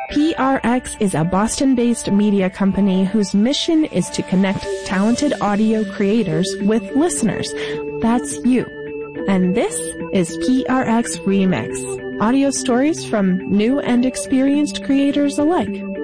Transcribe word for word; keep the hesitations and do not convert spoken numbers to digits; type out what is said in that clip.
P R X is a Boston-based media company whose mission is to connect talented audio creators with listeners. That's you. And this is P R X Remix, audio stories from new and experienced creators alike.